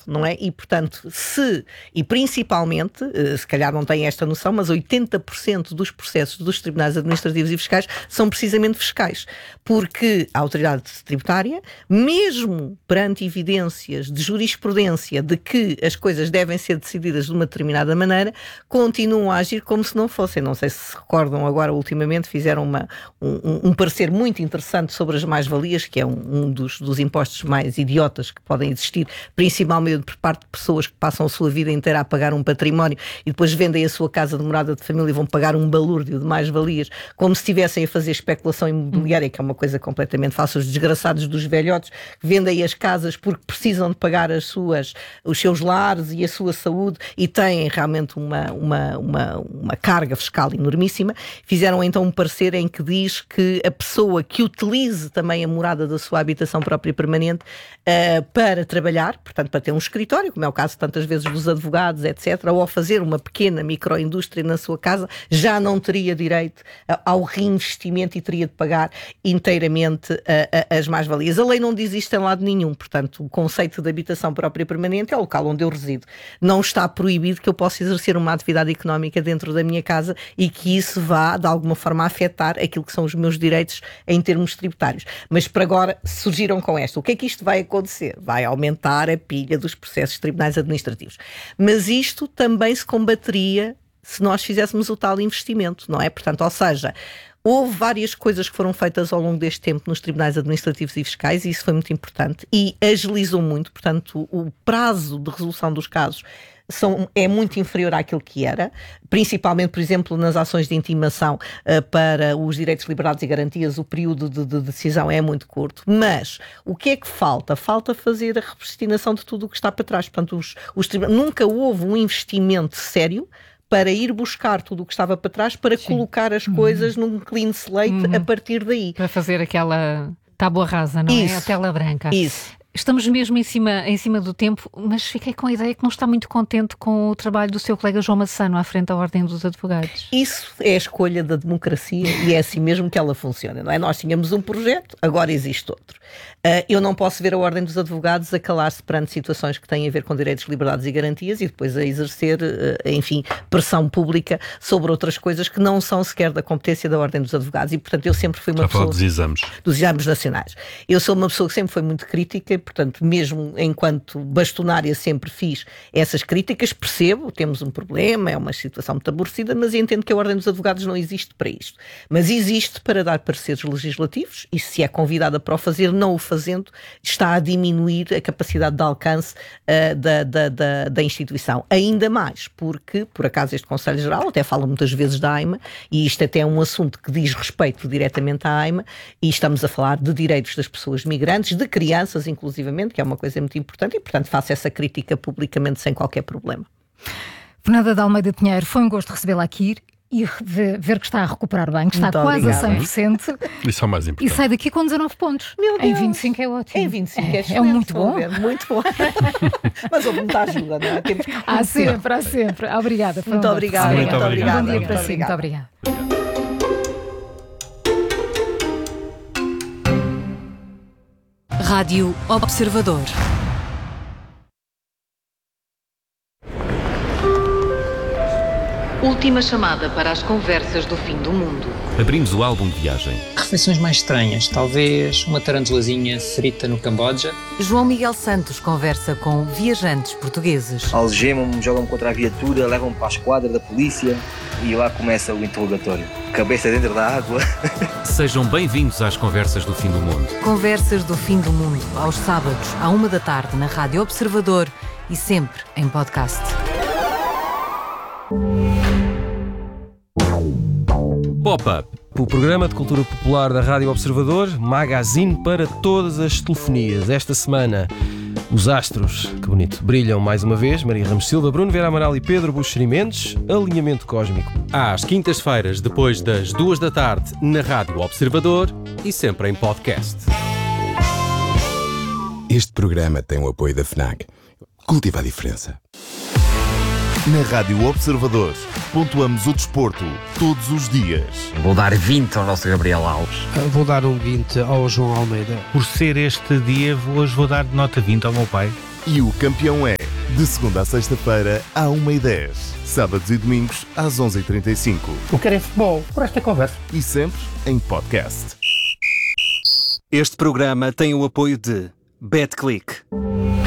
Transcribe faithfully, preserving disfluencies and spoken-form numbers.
não é? E, portanto, se, e principalmente, se calhar não têm esta noção, mas oitenta por cento dos processos dos tribunais administrativos e fiscais são precisamente fiscais, porque a autoridade tributária, mesmo perante evidências de jurisprudência de que as coisas devem ser decididas de uma determinada maneira, continuam a agir como se não fossem. Não sei se se recordam agora, ultimamente fizeram uma, um, um parecer muito interessante sobre as mais-valias, que é um, um dos, dos impostos mais idiotas que podem existir, principalmente por parte de pessoas que passam a sua vida inteira a pagar um património e depois vendem a sua casa de morada de família e vão pagar um balúrdio de mais-valias, como se estivessem a fazer especulação imobiliária, que é uma coisa completamente falsa. Os desgraçados dos velhotes que vendem as casas porque precisam de pagar as suas, os seus lares e a sua saúde e têm realmente uma, uma, uma, uma carga fiscal enormíssima. Fizeram então um parecer em que diz que a pessoa que utilize também a morada da sua habitação própria permanente uh, para trabalhar, portanto para ter um escritório, como é o caso tantas vezes dos advogados, etcétera, ou a fazer uma pequena microindústria na sua casa, já não teria direito ao reinvestimento e teria de pagar inteiramente uh, uh, as mais-valias. A lei não diz isto em lado nenhum, portanto o conceito de habitação própria permanente é o local onde eu resido. Não está proibido que eu possa exercer uma atividade económica dentro da minha casa e que isso vá de alguma forma afetar aquilo que são os meus direitos em termos tributários. Mas por agora surgiram com esta. O que é que isto vai acontecer? Vai aumentar a pilha dos processos de tribunais administrativos. Mas isto também se combateria se nós fizéssemos o tal investimento, não é? Portanto, ou seja, houve várias coisas que foram feitas ao longo deste tempo nos tribunais administrativos e fiscais e isso foi muito importante e agilizou muito, portanto, o prazo de resolução dos casos São, é muito inferior àquilo que era, principalmente, por exemplo, nas ações de intimação uh, para os direitos, liberdades e garantias, o período de, de decisão é muito curto. Mas o que é que falta? Falta fazer a repristinação de tudo o que está para trás. Portanto, os, os tribunais, nunca houve um investimento sério para ir buscar tudo o que estava para trás, para Sim. colocar as uhum. coisas num clean slate uhum. a partir daí. Para fazer aquela tábua rasa, não Isso. é? A tela branca. Isso. Estamos mesmo em cima, em cima do tempo, mas fiquei com a ideia que não está muito contente com o trabalho do seu colega João Massano à frente da Ordem dos Advogados. Isso é a escolha da democracia e é assim mesmo que ela funciona, não é? Nós tínhamos um projeto, agora existe outro. Uh, eu não posso ver a Ordem dos Advogados a calar-se perante situações que têm a ver com direitos, liberdades e garantias e depois a exercer, uh, enfim, pressão pública sobre outras coisas que não são sequer da competência da Ordem dos Advogados e, portanto, eu sempre fui uma Já pessoa... dos exames. Dos exames nacionais. Eu sou uma pessoa que sempre foi muito crítica, portanto, mesmo enquanto bastonária sempre fiz essas críticas, percebo, temos um problema, é uma situação muito aborrecida, mas entendo que a Ordem dos Advogados não existe para isto. Mas existe para dar pareceres legislativos e se é convidada para o fazer, não o fazendo, está a diminuir a capacidade de alcance uh, da, da, da, da instituição. Ainda mais, porque, por acaso, este Conselho Geral até fala muitas vezes da AIMA, e isto até é um assunto que diz respeito diretamente à AIMA, e estamos a falar de direitos das pessoas migrantes, de crianças, inclusivamente, que é uma coisa muito importante, e, portanto, faço essa crítica publicamente sem qualquer problema. Fernanda de Almeida Pinheiro, foi um gosto recebê-la aqui. E ver que está a recuperar bem, que está Muito quase obrigada. a cem por cento. Isso é o mais importante. E sai daqui com dezanove pontos. Meu Deus. Em vinte e cinco é ótimo. Em vinte e cinco é, é, é muito bom. Ver, muito bom. Mas houve muita ajuda, não é? Temos que... Há sempre, há sempre. Obrigada. Muito um obrigada. Muito obrigada. Um bom dia muito para si. Muito obrigada. Rádio Observador. Última chamada para as conversas do fim do mundo. Abrimos o álbum de viagem. Refeições mais estranhas, talvez uma tarantulazinha frita no Camboja. João Miguel Santos conversa com viajantes portugueses. Algemam-me, jogam-me contra a viatura, levam-me para a esquadra da polícia e lá começa o interrogatório. Cabeça dentro da água. Sejam bem-vindos às conversas do fim do mundo. Conversas do fim do mundo, aos sábados, à uma da tarde, na Rádio Observador e sempre em podcast. Pop-Up, o programa de cultura popular da Rádio Observador, magazine para todas as telefonias. Esta semana, os astros, que bonito, brilham mais uma vez. Maria Ramos Silva, Bruno Vieira Amaral e Pedro Buxeri Mendes. Alinhamento cósmico. Às quintas-feiras, depois das duas da tarde, na Rádio Observador e sempre em podcast. Este programa tem o apoio da FNAC. Cultiva a diferença. Na Rádio Observador, pontuamos o desporto todos os dias. Vou dar vinte ao nosso Gabriel Alves. Vou dar um vinte ao João Almeida. Por ser este dia, hoje vou dar nota vinte ao meu pai. E o campeão é... De segunda a sexta-feira, à uma e dez. Sábados e domingos, às onze e trinta e cinco. Eu quero é futebol, por esta conversa. E sempre em podcast. Este programa tem o apoio de BetClick.